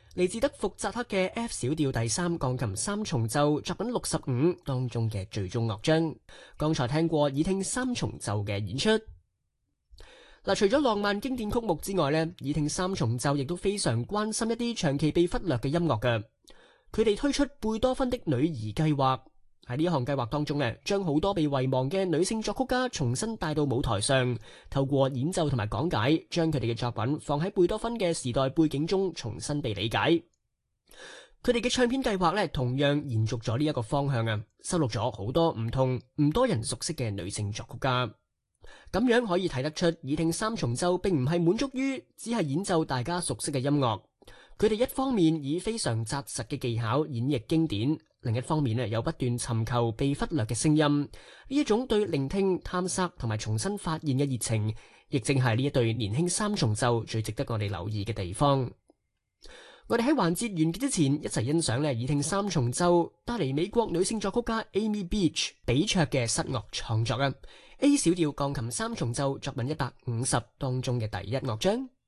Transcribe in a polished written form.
嚟自德福扎克嘅 F 小調第三鋼琴三重奏作品65當中嘅最終樂章。剛才聽過耳聽三重奏嘅演出。嗱，除咗浪漫經典曲目之外呢，耳聽三重奏亦都非常關心一啲長期被忽略嘅音樂嘅。佢哋推出貝多芬的女兒計劃，喺呢一項計劃當中呢，將好多被遺忘嘅女性作曲家重新帶到舞台上，透過演奏同埋講解，將佢哋嘅作品放喺貝多芬嘅時代背景中重新被理解。佢哋嘅唱片計劃呢，同樣延續咗呢一個方向啊，收錄咗好多唔多人熟悉嘅女性作曲家。咁樣可以睇得出，耳聽三重奏並唔係滿足於只係演奏大家熟悉嘅音樂。佢哋一方面以非常紮實嘅技巧演繹經典，另一方面又不斷尋求被忽略嘅聲音。呢一種對聆聽、探索同埋重新發現嘅熱情，亦正係呢一對年輕三重奏最值得我哋留意嘅地方。我哋喺環節完結之前，一齊欣賞耳聽三重奏帶嚟美國女性作曲家 Amy Beach 比卓嘅室樂創作啊。A 小調鋼琴三重奏作品150當中嘅第一樂章。